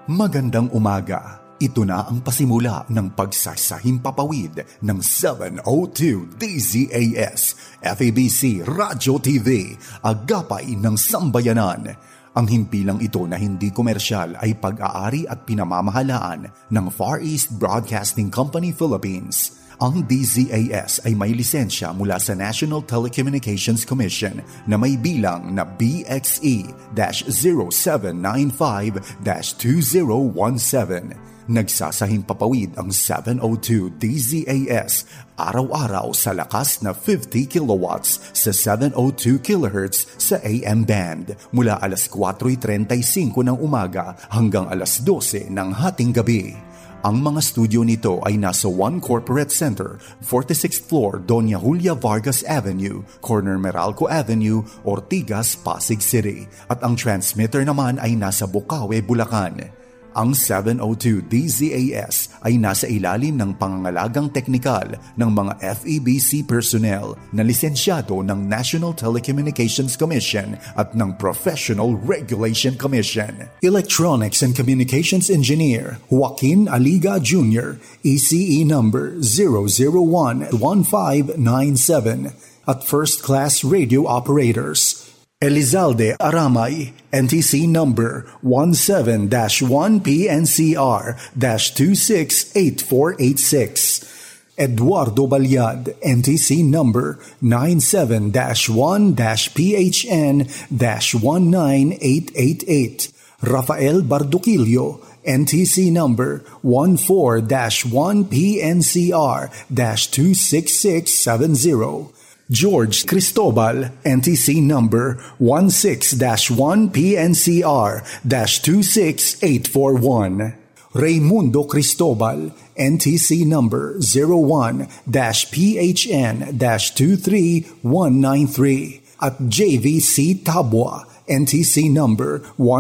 Magandang umaga. Ito na ang pasimula ng pagsasahimpapawid ng 702 DZAS, FEBC Radio TV, Agapay ng Sambayanan. Ang himpilang ito na hindi komersyal ay pag-aari at pinamamahalaan ng Far East Broadcasting Company Philippines. Ang DZAS ay may lisensya mula sa National Telecommunications Commission na may bilang na BXE-0795-2017. Nagsasahimpapawid ang 702 DZAS araw-araw sa lakas na 50 kilowatts sa 702 kHz sa AM band mula alas 4:35 ng umaga hanggang alas 12 ng hating gabi. Ang mga studio nito ay nasa One Corporate Center, 46th floor, Doña Julia Vargas Avenue, corner Meralco Avenue, Ortigas, Pasig City. At ang transmitter naman ay nasa Bukawe, Bulacan. Ang 702 DZAS ay nasa ilalim ng pangangalagang teknikal ng mga FEBC personnel na lisensyado ng National Telecommunications Commission at ng Professional Regulation Commission. Electronics and Communications Engineer Joaquin Aliga Jr., ECE number 0011597 at First Class Radio Operators Elizalde Aramay, NTC number 17-1PNCR-268486. Eduardo Balyad, NTC number 97-1-PHN-19888. Rafael Barduquillo, NTC number 14-1PNCR-26670. George Cristobal, NTC number 16-1PNCR-26841. Raymundo Cristobal, NTC number 01-PHN-23193. At JVC Tabua, NTC number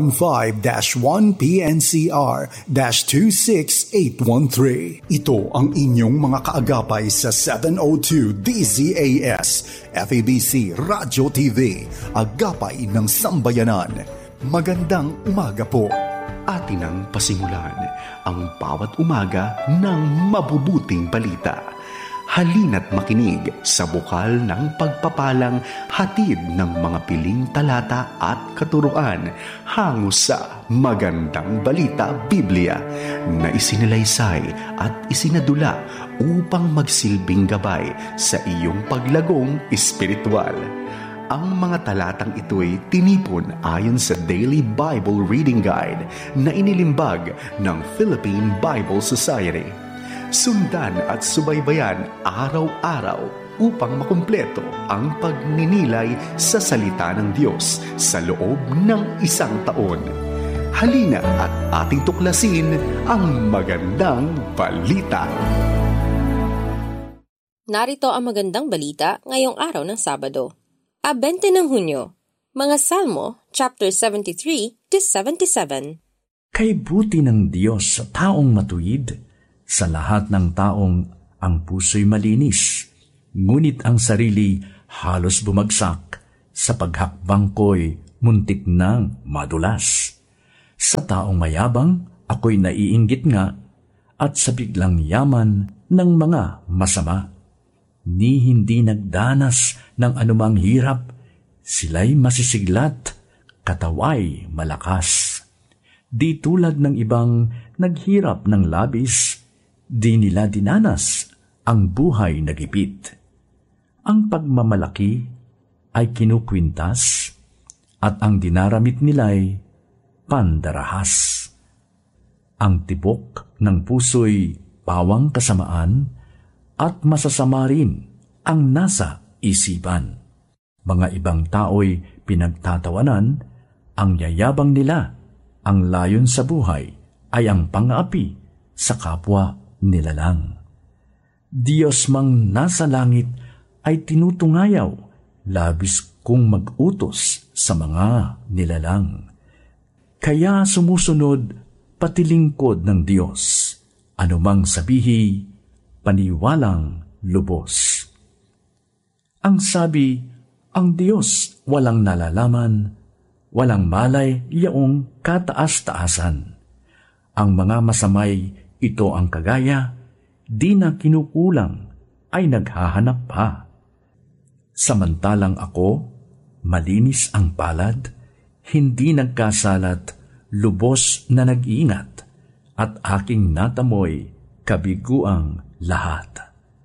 15-1PNCR-26813. Ito ang inyong mga kaagapay sa 702 DZAS, FEBC Radio TV, Agapay ng Sambayanan. Magandang umaga po. Atin ang pasimulan ang bawat umaga ng mabubuting balita. Halina't makinig sa bukal ng pagpapalang hatid ng mga piling talata at katuruan hango sa Magandang Balita Biblia na isinalaysay at isinadula upang magsilbing gabay sa iyong paglagong espiritual. Ang mga talatang ito'y tinipon ayon sa Daily Bible Reading Guide na inilimbag ng Philippine Bible Society. Sundan at subaybayan araw-araw upang makumpleto ang pagninilay sa salita ng Diyos sa loob ng isang taon. Halina at ating tuklasin ang magandang balita. Narito ang magandang balita ngayong araw ng Sabado, 20 ng Hunyo, mga Salmo, chapter 73 to 77. Kay buti ng Diyos sa taong matuwid, sa lahat ng taong ang puso'y malinis, ngunit ang sarili halos bumagsak, sa paghakbang ko'y muntik nang madulas. Sa taong mayabang ako'y naiinggit nga, at sa biglang yaman ng mga masama. Ni hindi nagdanas ng anumang hirap, sila'y masisiglat, kataway malakas. Di tulad ng ibang naghirap ng labis, di nila dinanas ang buhay na gipit. Ang pagmamalaki ay kinukwintas at ang dinaramit nila'y pandarahas. Ang tibok ng puso'y pawang kasamaan at masasama rin ang nasa isipan. Mga ibang tao'y pinagtatawanan, ang yayabang nila, ang layon sa buhay ay ang pang-api sa kapwa nilalang. Diyos mang nasa langit ay tinutungayaw, labis kong mag-utos sa mga nilalang. Kaya sumusunod pati lingkod ng Diyos, anumang sabihi, paniwalang lubos. Ang sabi, ang Diyos walang nalalaman, walang malay yaong kataas-taasan. Ang mga masamay, ito ang kagaya, di na kinukulang, ay naghahanap pa. Samantalang ako, malinis ang palad, hindi nagkasalat, lubos na nag-ingat, at aking natamoy, kabiguang lahat.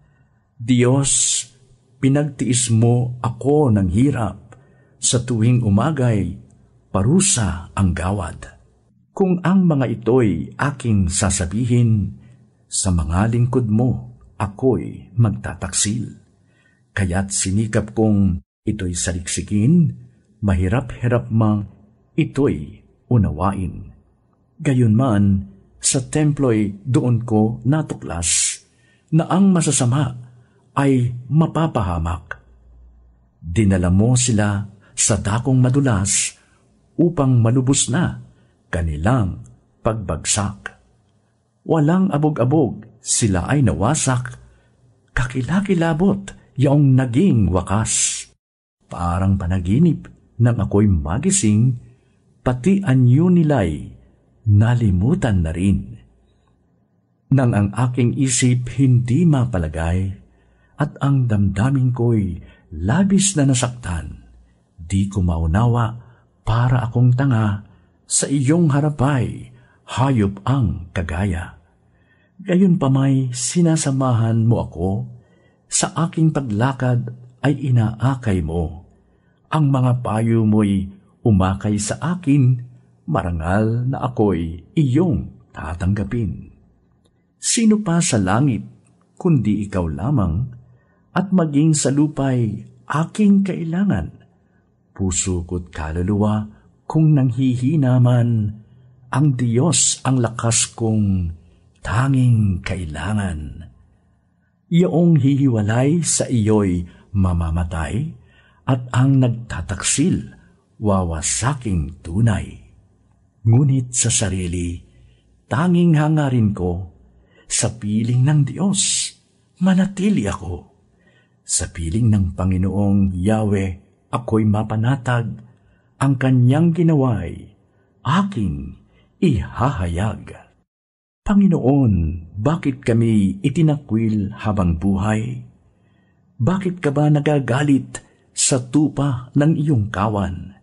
Diyos, pinagtiis mo ako ng hirap, sa tuwing umagay, parusa ang gawad. Kung ang mga ito'y aking sasabihin, sa mga lingkod mo ako'y magtataksil. Kaya't sinikap kong ito'y saliksikin, mahirap-hirap mang ito'y unawain. Gayunman, sa templo'y doon ko natuklas na ang masasama ay mapapahamak. Dinala mo sila sa dakong madulas upang malubos na kanilang pagbagsak. Walang abog-abog, sila ay nawasak, kakilakilabot yaong naging wakas. Parang panaginip nang ako'y magising, pati anyo nila'y nalimutan na rin. Nang ang aking isip hindi mapalagay, at ang damdamin ko'y labis na nasaktan, di ko maunawa para akong tanga, sa iyong harapay, hayop ang kagaya. Gayon pa may sinasamahan mo ako, sa aking paglakad ay inaakay mo. Ang mga payo mo'y umakay sa akin, marangal na ako'y iyong tatanggapin. Sino pa sa langit, kundi ikaw lamang, at maging sa lupa'y aking kailangan. Puso ko't kaluluwa, kung nanghihina man, ang Diyos ang lakas kong tanging kailangan. Iyong hihiwalay sa iyo'y mamamatay, at ang nagtataksil, wawasaking tunay. Ngunit sa sarili, tanging hangarin ko, sa piling ng Diyos, manatili ako. Sa piling ng Panginoong Yahweh, ako'y mapanatag, ang kanyang ginawa'y aking ihahayag. Panginoon, bakit kami itinakwil habang buhay? Bakit ka ba nagagalit sa tupa ng iyong kawan?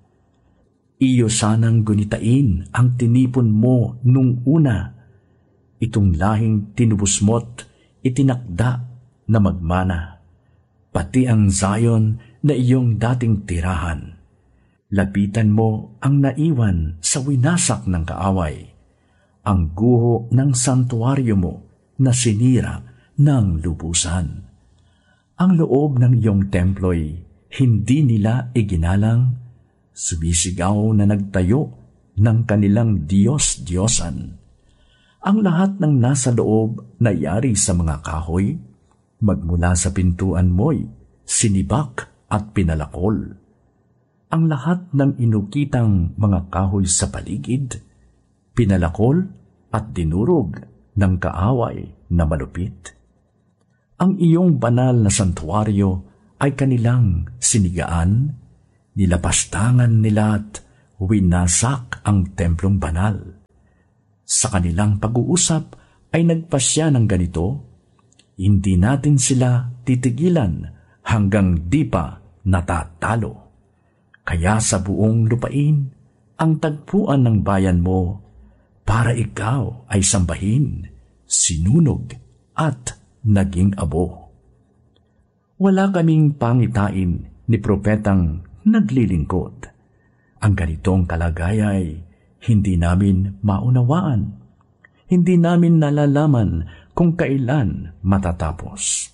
Iyo sanang gunitain ang tinipon mo nung una. Itong lahing tinubos mo't itinakda na magmana. Pati ang Zion na iyong dating tirahan. Lapitan mo ang naiwan sa winasak ng kaaway, ang guho ng santuaryo mo na sinira ng lubusan. Ang loob ng iyong templo'y hindi nila iginalang, sumisigaw na nagtayo ng kanilang Diyos-Diyosan. Ang lahat ng nasa loob na yari sa mga kahoy, magmula sa pintuan mo'y sinibak at pinalakol. Ang lahat ng inukitang mga kahoy sa paligid, pinalakol at dinurog ng kaaway na malupit. Ang iyong banal na santuaryo ay kanilang sinigaan, nilapastangan nila at winasak ang templong banal. Sa kanilang pag-uusap ay nagpasya ng ganito, hindi natin sila titigilan hanggang di pa natatalo. Kaya sa buong lupain, ang tagpuan ng bayan mo, para ikaw ay sambahin, sinunog at naging abo. Wala kaming pangitain ni propetang naglilingkod. Ang ganitong kalagay hindi namin maunawaan. Hindi namin nalalaman kung kailan matatapos.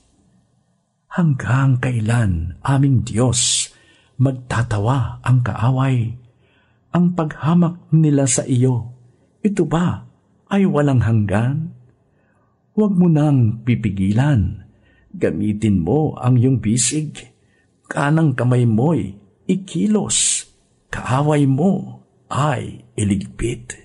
Hanggang kailan, aming Diyos, magtatawa ang kaaway, ang paghamak nila sa iyo, ito ba ay walang hanggan? Huwag mo nang pipigilan, gamitin mo ang iyong bisig, kanang kamay mo'y ikilos, kaaway mo ay iligpit.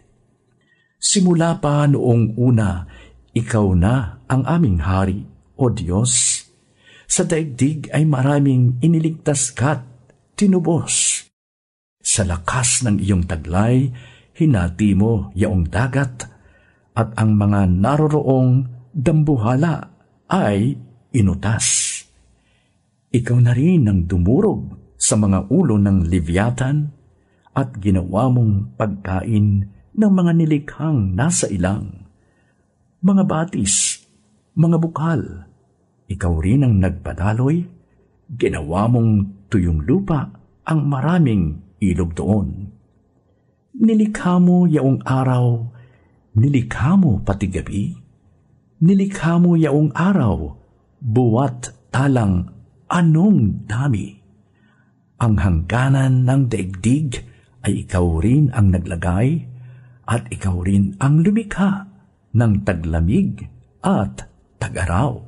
Simula pa noong una, ikaw na ang aming hari, o Diyos. Sa daigdig ay maraming iniligtas ka't tinubos. Sa lakas ng iyong taglay, hinati mo yaong dagat, at ang mga naroroong dambuhala ay inutas. Ikaw na rin ang dumurog sa mga ulo ng Leviathan at ginawa mong pagkain ng mga nilikhang nasa ilang. Mga batis, mga bukal, ikaw rin ang nagpadaloy, ginawa mong tuyong lupa ang maraming ilog doon. Nilikha mo yaong araw, nilikha mo pati gabi, nilikha mo yaong araw, buwat talang anong dami. Ang hangganan ng daigdig ay ikaw rin ang naglagay, at ikaw rin ang lumikha ng taglamig at tag-araw.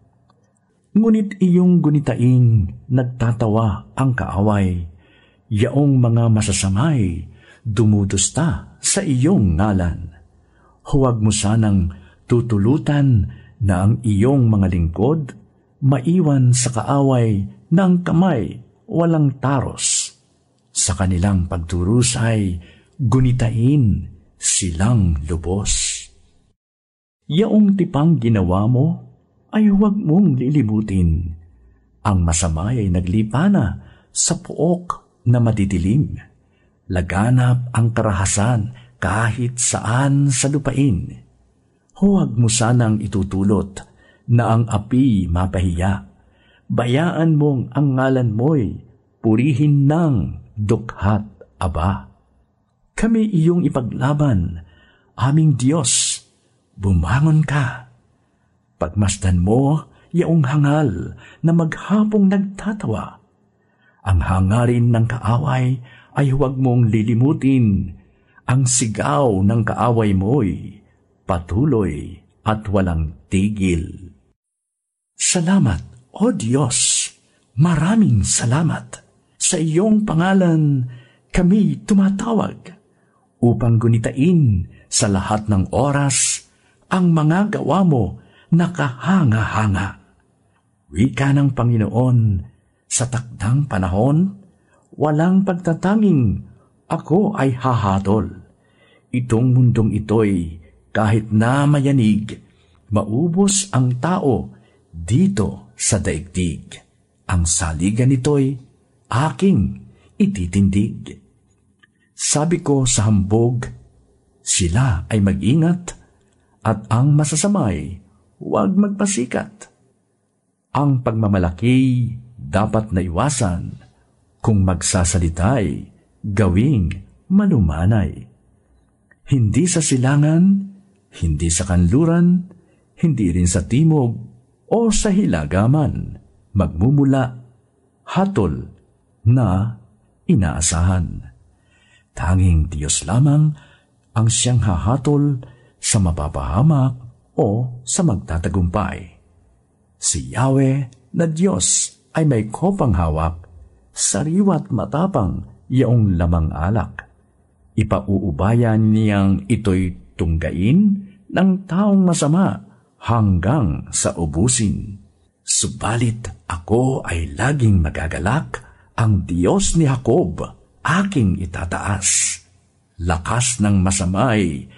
Ngunit iyong gunitain nagtatawa ang kaaway, yaong mga masasamay dumudusta sa iyong ngalan. Huwag mo sanang tutulutan na ang iyong mga lingkod maiwan sa kaaway ng kamay walang taros. Sa kanilang pagdurusay, gunitain silang lubos. Yaong tipang ginawa mo ay huwag mong lilimutin. Ang masama ay naglipana sa pook na madidilim. Laganap ang karahasan kahit saan sa lupain. Huwag mo sanang itutulot na ang api mapahiya. Bayaan mong ang ngalan mo'y purihin ng dukhat aba. Kami iyong ipaglaban, aming Diyos, bumangon ka. Pagmasdan mo yaong hangal na maghapong nagtatawa. Ang hangarin ng kaaway ay huwag mong lilimutin. Ang sigaw ng kaaway mo'y patuloy at walang tigil. Salamat, O Diyos, maraming salamat. Sa iyong pangalan kami tumatawag upang gunitain sa lahat ng oras ang mga gawa mo na kahanga-hanga. Wika ng Panginoon, sa takdang panahon, walang pagtatanging ako ay hahatol. Itong mundong ito'y kahit na mayanig, maubos ang tao dito sa daigdig. Ang saligan nito'y aking ititindig. Sabi ko sa hambog, sila ay mag-ingat, at ang masasamay, huwag magpasikat. Ang pagmamalaki dapat naiwasan, kung magsasalitay, gawing malumanay. Hindi sa silangan, hindi sa kanluran, hindi rin sa timog o sa hilagaman, magmumula, hatol na inaasahan. Tanging Diyos lamang ang siyang hahatol sa mapapahamak o sa magtatagumpay. Si Yahweh na Diyos ay may kopang hawak, sariwa't matapang yaong lamang alak. Ipauubayan niyang ito'y tunggain ng taong masama hanggang sa ubusin. Subalit ako ay laging magagalak, ang Diyos ni Jacob aking itataas. Lakas ng masamay